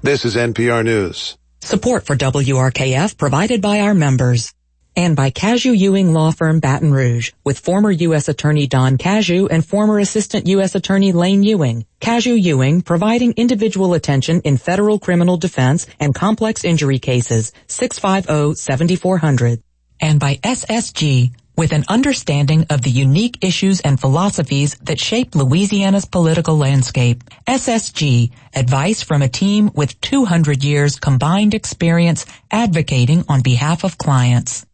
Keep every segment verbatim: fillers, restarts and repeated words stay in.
This is N P R News. Support for W R K F provided by our members. And by Cashew Ewing Law Firm Baton Rouge, with former U S Attorney Don Cashew and former Assistant U S Attorney Lane Ewing. Cashew Ewing, providing individual attention in federal criminal defense and complex injury cases, six five zero, seven four zero zero. And by S S G, with an understanding of the unique issues and philosophies that shape Louisiana's political landscape. S S G, advice from a team with two hundred years combined experience advocating on behalf of clients.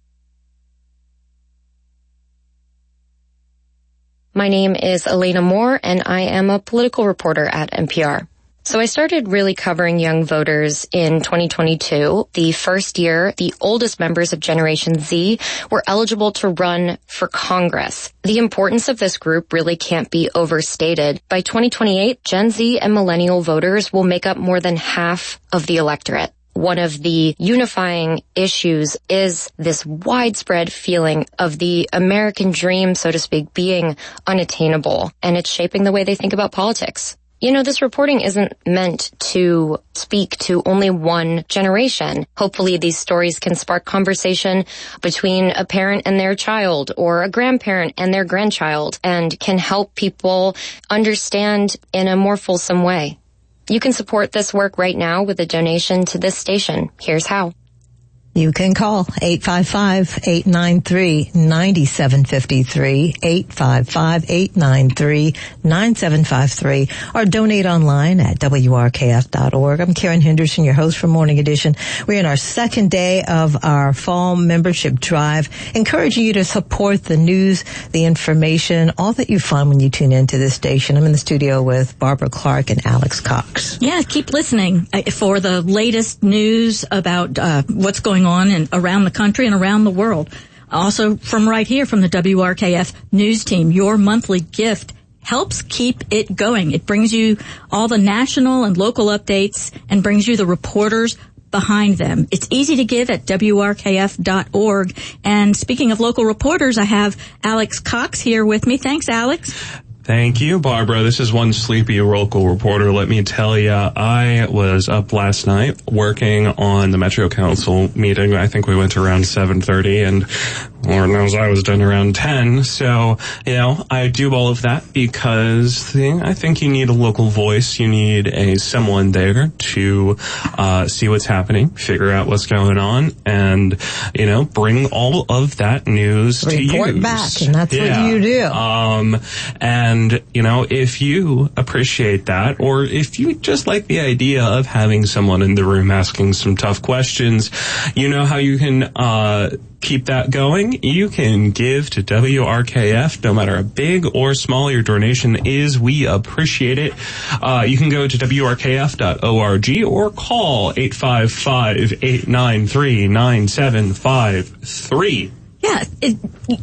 My name is Elena Moore, and I am a political reporter at N P R. So I started really covering young voters in twenty twenty-two, the first year the oldest members of Generation Z were eligible to run for Congress. The importance of this group really can't be overstated. By twenty twenty-eight, Gen Z and millennial voters will make up more than half of the electorate. One of the unifying issues is this widespread feeling of the American dream, so to speak, being unattainable, and it's shaping the way they think about politics. You know, this reporting isn't meant to speak to only one generation. Hopefully these stories can spark conversation between a parent and their child or a grandparent and their grandchild and can help people understand in a more fulsome way. You can support this work right now with a donation to this station. Here's how. You can call eight five five, eight nine three, nine seven five three, eight five five, eight nine three, nine seven five three, or donate online at W R K F dot org. I'm Karen Henderson, your host for Morning Edition. We're in our second day of our fall membership drive, encouraging you to support the news, the information, all that you find when you tune into this station. I'm in the studio with Barbara Clark and Alex Cox. Yeah, keep listening for the latest news about uh, what's going on and around the country and around the world. Also from right here from the W R K F news team, your monthly gift helps keep it going. It brings you all the national and local updates and brings you the reporters behind them. It's easy to give at W R K F dot org. And speaking of local reporters, I have Alex Cox here with me. Thanks, Alex. Thank you, Barbara. This is one sleepy local reporter. Let me tell you, I was up last night working on the Metro Council meeting. I think we went to around seven thirty, and Lord knows I was done around ten. So, you know, I do all of that because I think you need a local voice. You need a someone there to uh see what's happening, figure out what's going on, and, you know, bring all of that news Report to you. Report back, and that's yeah. what you do. Um, and And, you know, if you appreciate that, or if you just like the idea of having someone in the room asking some tough questions, you know how you can uh keep that going? You can give to W R K F, no matter how big or small your donation is. We appreciate it. Uh you can go to W R K F dot org or call eight five five, eight nine three, nine seven five three. Yeah, it,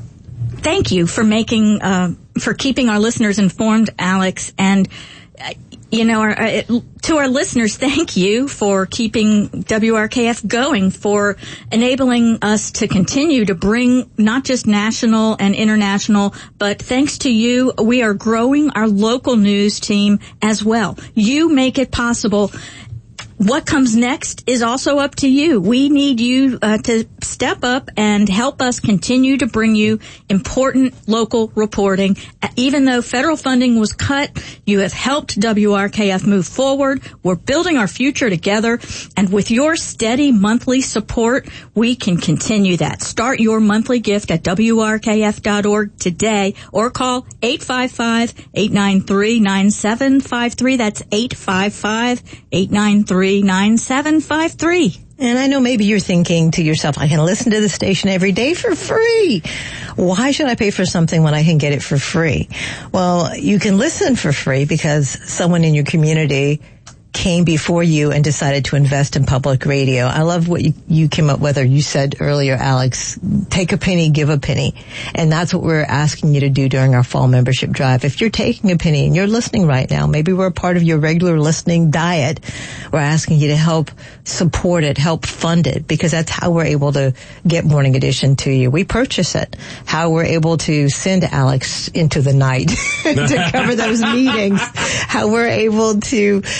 thank you for making... Uh for keeping our listeners informed, Alex. And, uh, you know, our, uh, to our listeners, thank you for keeping W R K F going, for enabling us to continue to bring not just national and international, but thanks to you, we are growing our local news team as well. You make it possible. What comes next is also up to you. We need you uh, to step up and help us continue to bring you important local reporting. Uh, even though federal funding was cut, you have helped W R K F move forward. We're building our future together. And with your steady monthly support, we can continue that. Start your monthly gift at W R K F dot org today or call eight five five, eight nine three, nine seven five three. That's eight five five, eight nine three, nine seven five three. And I know maybe you're thinking to yourself, I can listen to the station every day for free. Why should I pay for something when I can get it for free? Well, you can listen for free because someone in your community came before you and decided to invest in public radio. I love what you, you came up with, or you said earlier, Alex, take a penny, give a penny. And that's what we're asking you to do during our fall membership drive. If you're taking a penny and you're listening right now, maybe we're a part of your regular listening diet, we're asking you to help support it, help fund it, because that's how we're able to get Morning Edition to you. We purchase it. How we're able to send Alex into the night to cover those meetings. How we're able to do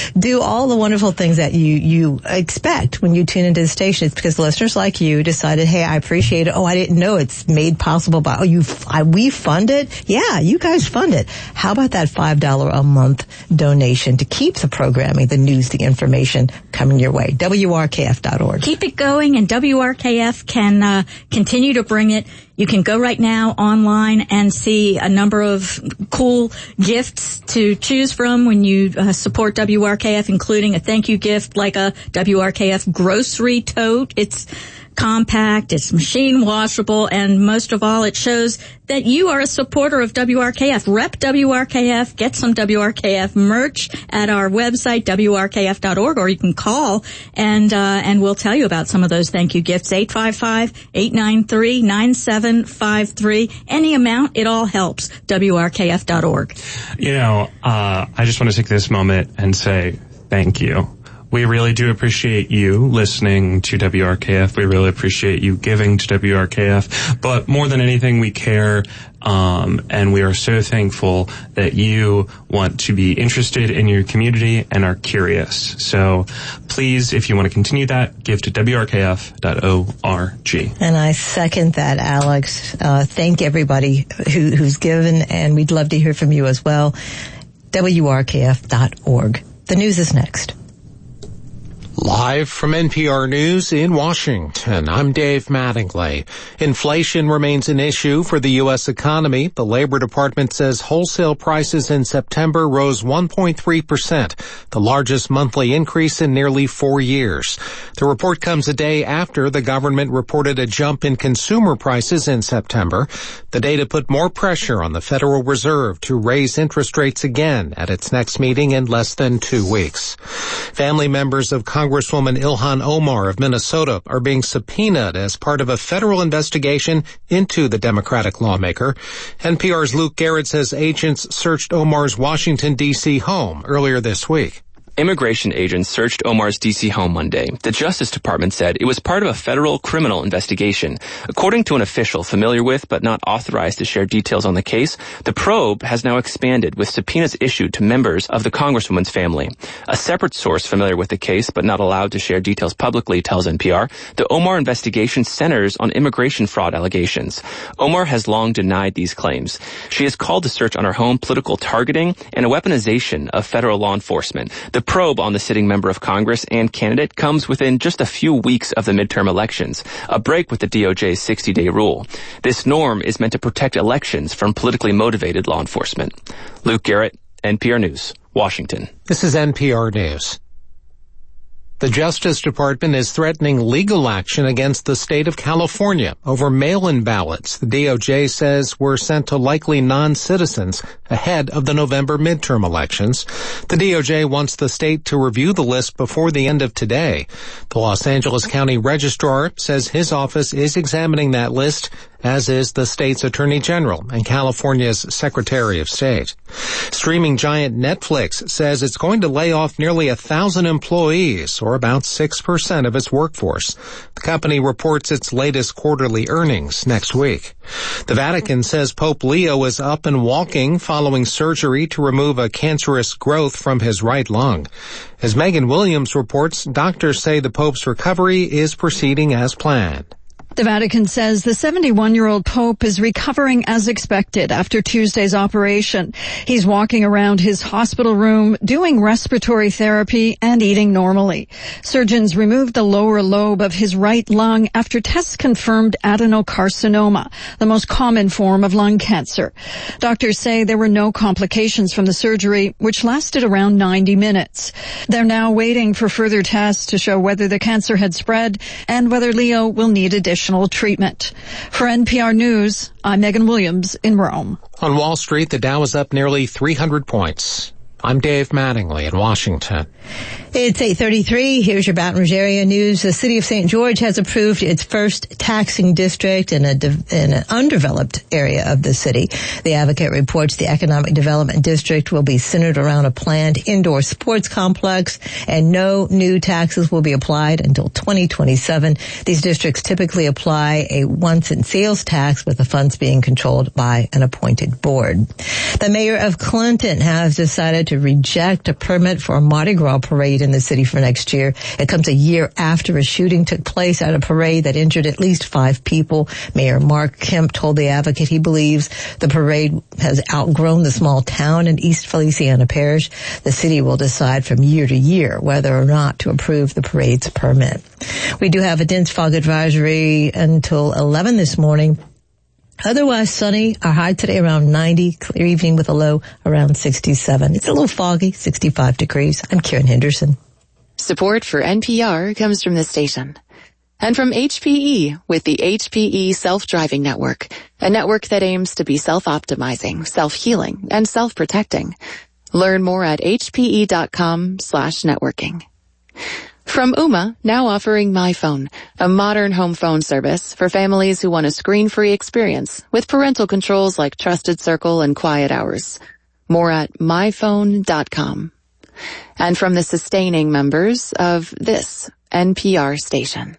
all the wonderful things that you, you expect when you tune into the station. It's because listeners like you decided, hey, I appreciate it. Oh, I didn't know it's made possible by, oh, you, I, we fund it? Yeah, you guys fund it. How about that five dollars a month donation to keep the programming, the news, the information coming your way? W R K F dot org. Keep it going, and W R K F can uh, continue to bring it. You can go right now online and see a number of cool gifts to choose from when you uh, support W R K F, including a thank you gift like a W R K F grocery tote. It's compact, it's machine washable, and most of all, it shows that you are a supporter of W R K F. Rep W R K F, get some W R K F merch at our website, W R K F dot org, or you can call and uh, and we'll tell you about some of those thank you gifts. eight five five, eight nine three, nine seven five three. Any amount, it all helps. W R K F dot org. You know, uh, I just want to take this moment and say thank you. We really do appreciate you listening to W R K F. We really appreciate you giving to W R K F. But more than anything, we care, um, and we are so thankful that you want to be interested in your community and are curious. So please, if you want to continue that, give to W R K F dot org. And I second that, Alex. Uh, thank everybody who, who's given, and we'd love to hear from you as well. W R K F dot org. The news is next. Live from N P R News in Washington, I'm Dave Mattingly. Inflation remains an issue for the U S economy. The Labor Department says wholesale prices in September rose one point three percent, the largest monthly increase in nearly four years. The report comes a day after the government reported a jump in consumer prices in September. The data put more pressure on the Federal Reserve to raise interest rates again at its next meeting in less than two weeks. Family members of Congress Congresswoman Ilhan Omar of Minnesota are being subpoenaed as part of a federal investigation into the Democratic lawmaker. N P R's Luke Garrett says agents searched Omar's Washington, D C home earlier this week. Immigration agents searched Omar's D C home Monday. The Justice Department said it was part of a federal criminal investigation. According to an official familiar with but not authorized to share details on the case, the probe has now expanded with subpoenas issued to members of the Congresswoman's family. A separate source familiar with the case but not allowed to share details publicly tells N P R the Omar investigation centers on immigration fraud allegations. Omar has long denied these claims. She has called the search on her home political targeting and a weaponization of federal law enforcement. The probe on the sitting member of Congress and candidate comes within just a few weeks of the midterm elections, a break with the D O J's sixty-day rule. This norm is meant to protect elections from politically motivated law enforcement. Luke Garrett, N P R News, Washington. This is N P R News. The Justice Department is threatening legal action against the state of California over mail-in ballots the D O J says were sent to likely non-citizens ahead of the November midterm elections. The D O J wants the state to review the list before the end of today. The Los Angeles County Registrar says his office is examining that list, as is the state's Attorney General and California's Secretary of State. Streaming giant Netflix says it's going to lay off nearly a thousand employees, or about six percent of its workforce. The company reports its latest quarterly earnings next week. The Vatican says Pope Leo is up and walking following surgery to remove a cancerous growth from his right lung. As Megan Williams reports, doctors say the Pope's recovery is proceeding as planned. The Vatican says the seventy-one-year-old Pope is recovering as expected after Tuesday's operation. He's walking around his hospital room, doing respiratory therapy and eating normally. Surgeons removed the lower lobe of his right lung after tests confirmed adenocarcinoma, the most common form of lung cancer. Doctors say there were no complications from the surgery, which lasted around ninety minutes. They're now waiting for further tests to show whether the cancer had spread and whether Leo will need additional treatment. For N P R News, I'm Megan Williams in Rome. On Wall Street, the Dow is up nearly three hundred points. I'm Dave Mattingly in Washington. It's eight thirty-three. Here's your Baton Rouge area news. The city of Saint George has approved its first taxing district in, a de- in an undeveloped area of the city. The Advocate reports the economic development district will be centered around a planned indoor sports complex, and no new taxes will be applied until twenty twenty-seven. These districts typically apply a once in sales tax, with the funds being controlled by an appointed board. The mayor of Clinton has decided to to reject a permit for a Mardi Gras parade in the city for next year. It comes a year after a shooting took place at a parade that injured at least five people. Mayor Mark Kemp told The Advocate he believes the parade has outgrown the small town in East Feliciana Parish. The city will decide from year to year whether or not to approve the parade's permit. We do have a dense fog advisory until eleven this morning. Otherwise sunny. Our high today around ninety. Clear evening with a low around sixty-seven. It's a little foggy, sixty-five degrees. I'm Karen Henderson. Support for N P R comes from this station. And from H P E with the H P E Self-Driving Network, a network that aims to be self-optimizing, self-healing, and self-protecting. Learn more at hpe.com slash networking. From Ooma, now offering MyPhone, a modern home phone service for families who want a screen-free experience with parental controls like Trusted Circle and Quiet Hours. More at my phone dot com. And from the sustaining members of this N P R station.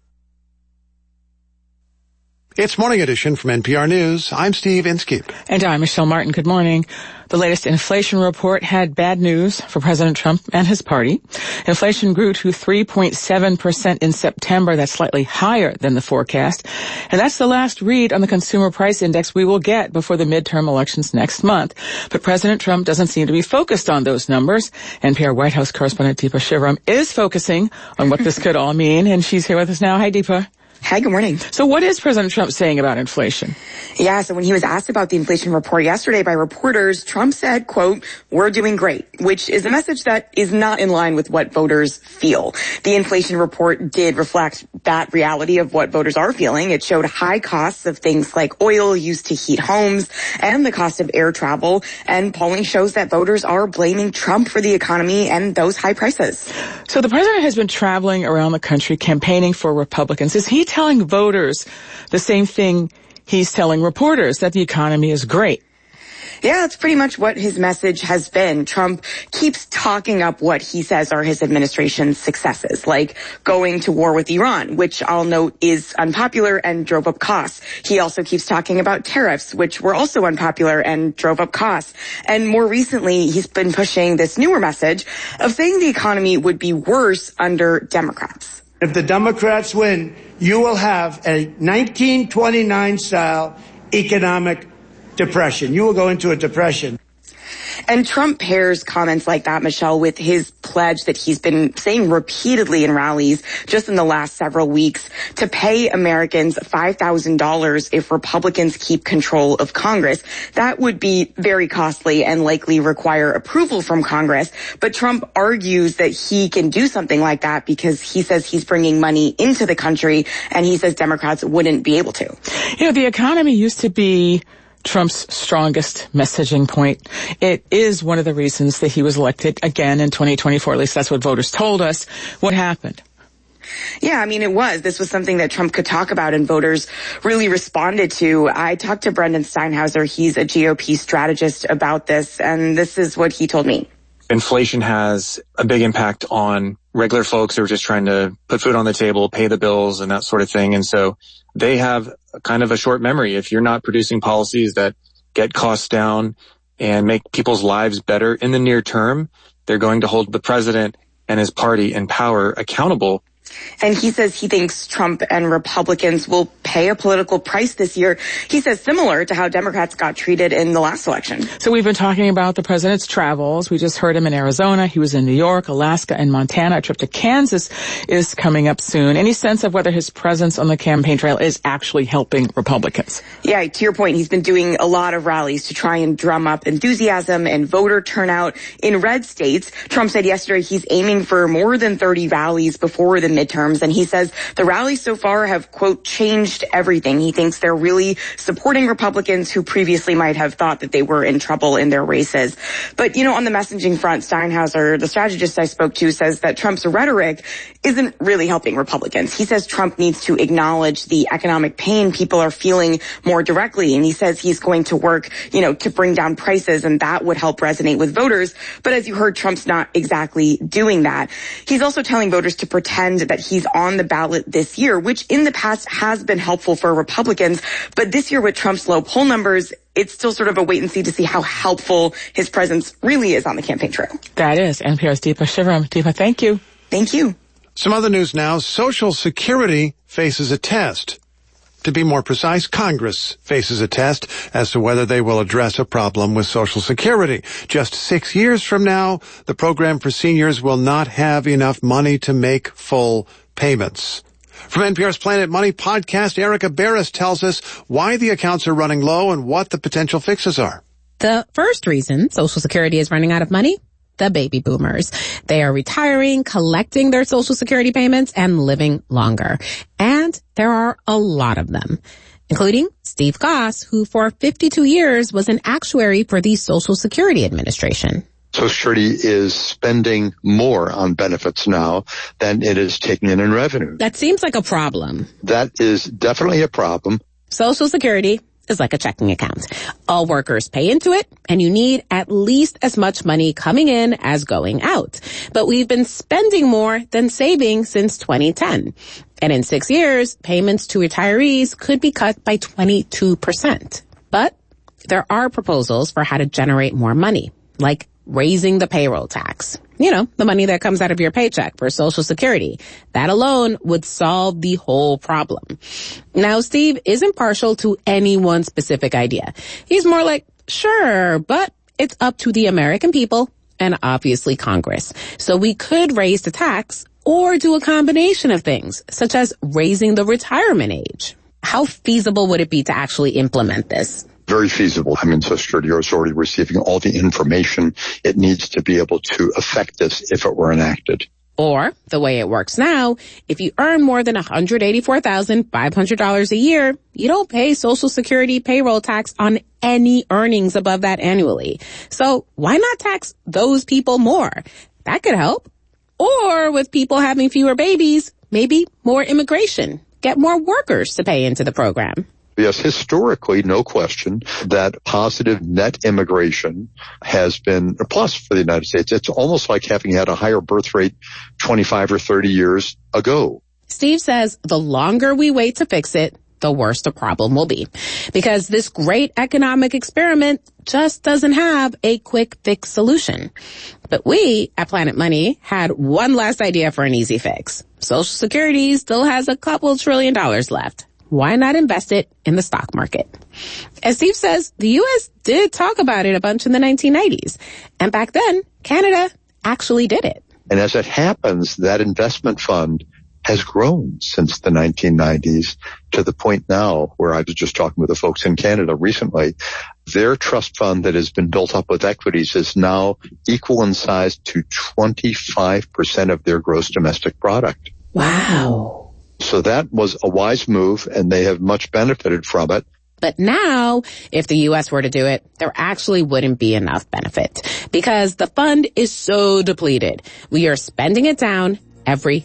It's Morning Edition from N P R News. I'm Steve Inskeep. And I'm Michelle Martin. Good morning. The latest inflation report had bad news for President Trump and his party. Inflation grew to three point seven percent in September. That's slightly higher than the forecast. And that's the last read on the consumer price index we will get before the midterm elections next month. But President Trump doesn't seem to be focused on those numbers. N P R White House correspondent Deepa Shivaram is focusing on what this could all mean. And she's here with us now. Hi, Deepa. Hi, good morning. So what is President Trump saying about inflation? Yeah, so when he was asked about the inflation report yesterday by reporters, Trump said, quote, "We're doing great," which is a message that is not in line with what voters feel. The inflation report did reflect that reality of what voters are feeling. It showed high costs of things like oil used to heat homes and the cost of air travel. And polling shows that voters are blaming Trump for the economy and those high prices. So the president has been traveling around the country campaigning for Republicans. Is he telling voters the same thing he's telling reporters, that the economy is great? Yeah, that's pretty much what his message has been. Trump keeps talking up what he says are his administration's successes, like going to war with Iran, which I'll note is unpopular and drove up costs. He also keeps talking about tariffs, which were also unpopular and drove up costs. And more recently, he's been pushing this newer message of saying the economy would be worse under Democrats. If the Democrats win, you will have a nineteen twenty-nine style economic depression. You will go into a depression. And Trump pairs comments like that, Michelle, with his pledge that he's been saying repeatedly in rallies just in the last several weeks to pay Americans five thousand dollars if Republicans keep control of Congress. That would be very costly and likely require approval from Congress. But Trump argues that he can do something like that because he says he's bringing money into the country, and he says Democrats wouldn't be able to. You know, the economy used to be Trump's strongest messaging point. It is one of the reasons that he was elected again in twenty twenty-four. At least that's what voters told us. What happened? Yeah, I mean, it was. This was something that Trump could talk about and voters really responded to. I talked to Brendan Steinhauser. He's a G O P strategist about this, and this is what he told me. Inflation has a big impact on regular folks who are just trying to put food on the table, pay the bills, and that sort of thing. And so they have kind of a short memory. If you're not producing policies that get costs down and make people's lives better in the near term, they're going to hold the president and his party in power accountable. And he says he thinks Trump and Republicans will pay a political price this year. He says similar to how Democrats got treated in the last election. So we've been talking about the president's travels. We just heard him in Arizona. He was in New York, Alaska, and Montana. A trip to Kansas is coming up soon. Any sense of whether his presence on the campaign trail is actually helping Republicans? Yeah, to your point, he's been doing a lot of rallies to try and drum up enthusiasm and voter turnout in red states. Trump said yesterday he's aiming for more than thirty rallies before the midterms, and he says the rallies so far have, quote, changed everything. He thinks they're really supporting Republicans who previously might have thought that they were in trouble in their races. But, you know, on the messaging front, Steinhauser, the strategist I spoke to, says that Trump's rhetoric isn't really helping Republicans. He says Trump needs to acknowledge the economic pain people are feeling more directly, and he says he's going to work, you know, to bring down prices, and that would help resonate with voters. But as you heard, Trump's not exactly doing that. He's also telling voters to pretend that he's on the ballot this year, which in the past has been helpful for Republicans. But this year with Trump's low poll numbers, it's still sort of a wait and see to see how helpful his presence really is on the campaign trail. That is N P R's Deepa Shivaram. Deepa, thank you. Thank you. Some other news now. Social Security faces a test. To be more precise, Congress faces a test as to whether they will address a problem with Social Security. Just six years from now, the program for seniors will not have enough money to make full payments. From N P R's Planet Money podcast, Erica Barris tells us why the accounts are running low and what the potential fixes are. The first reason Social Security is running out of money, the baby boomers. They are retiring, collecting their Social Security payments, and living longer. And there are a lot of them, including Steve Goss, who for fifty-two years was an actuary for the Social Security Administration. Social Security is spending more on benefits now than it is taking in in revenue. That seems like a problem. That is definitely a problem. Social Security is like a checking account. All workers pay into it, and you need at least as much money coming in as going out. But we've been spending more than saving since twenty ten. And in six years, payments to retirees could be cut by twenty-two percent. But there are proposals for how to generate more money, like raising the payroll tax. You know, the money that comes out of your paycheck for Social Security. That alone would solve the whole problem. Now, Steve isn't partial to any one specific idea. He's more like, sure, but it's up to the American people and obviously Congress. So we could raise the tax or do a combination of things, such as raising the retirement age. How feasible would it be to actually implement this? Very feasible. I mean, Social Security is already receiving all the information it needs to be able to affect this if it were enacted. Or, the way it works now, if you earn more than one hundred eighty-four thousand five hundred dollars a year, you don't pay Social Security payroll tax on any earnings above that annually. So why not tax those people more? That could help. Or with people having fewer babies, maybe more immigration. Get more workers to pay into the program. Yes, historically, no question that positive net immigration has been a plus for the United States. It's almost like having had a higher birth rate twenty-five or thirty years ago. Steve says the longer we wait to fix it, the worse the problem will be. Because this great economic experiment just doesn't have a quick fix solution. But we, at Planet Money, had one last idea for an easy fix. Social Security still has a couple trillion dollars left. Why not invest it in the stock market? As Steve says, the U S did talk about it a bunch in the nineteen nineties. And back then, Canada actually did it. And as it happens, that investment fund has grown since the nineteen nineties to the point now where I was just talking with the folks in Canada recently. Their trust fund that has been built up with equities is now equal in size to twenty-five percent of their gross domestic product. Wow. So that was a wise move, and they have much benefited from it. But now, if the U S were to do it, there actually wouldn't be enough benefit because the fund is so depleted. We are spending it down every